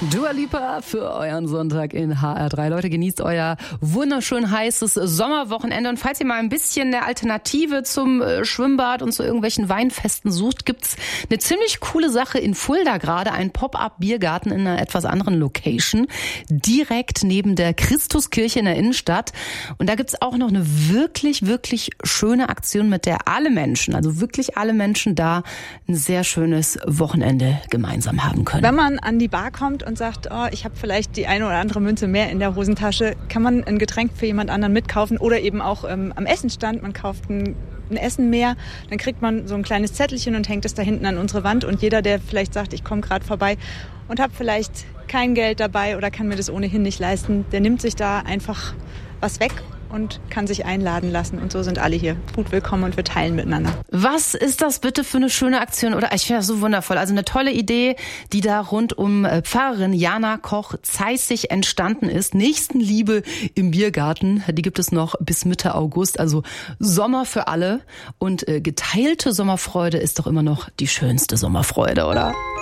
Dua Lipa für euren Sonntag in HR3. Leute, genießt euer wunderschön heißes Sommerwochenende. Und falls ihr mal ein bisschen eine Alternative zum Schwimmbad und zu irgendwelchen Weinfesten sucht, gibt's eine ziemlich coole Sache in Fulda gerade. Ein Pop-up-Biergarten in einer etwas anderen Location. Direkt neben der Christuskirche in der Innenstadt. Und da gibt's auch noch eine wirklich, wirklich schöne Aktion, mit der alle Menschen, also wirklich alle Menschen da ein sehr schönes Wochenende gemeinsam haben können. Wenn man an die Bar kommt und sagt, oh, ich habe vielleicht die eine oder andere Münze mehr in der Hosentasche, kann man ein Getränk für jemand anderen mitkaufen oder eben auch am Essenstand. Man kauft ein Essen mehr, dann kriegt man so ein kleines Zettelchen und hängt es da hinten an unsere Wand. Und jeder, der vielleicht sagt, ich komme gerade vorbei und habe vielleicht kein Geld dabei oder kann mir das ohnehin nicht leisten, der nimmt sich da einfach was weg und kann sich einladen lassen. Und so sind alle hier gut willkommen und wir teilen miteinander. Was ist das bitte für eine schöne Aktion? Oder ich finde das so wundervoll. Also eine tolle Idee, die da rund um Pfarrerin Jana Koch-Zeissig entstanden ist. Nächstenliebe im Biergarten, die gibt es noch bis Mitte August. Also Sommer für alle. Und geteilte Sommerfreude ist doch immer noch die schönste Sommerfreude, oder?